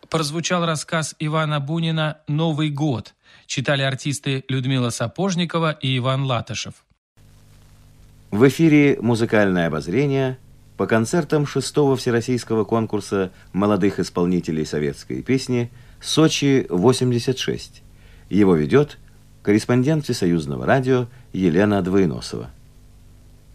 прозвучал рассказ Ивана Бунина «Новый год». Читали артисты Людмила Сапожникова и Иван Латышев. В эфире музыкальное обозрение по концертам 6-го всероссийского конкурса молодых исполнителей советской песни «Сочи-86». Его ведет корреспондент Всесоюзного радио Елена Двоеносова.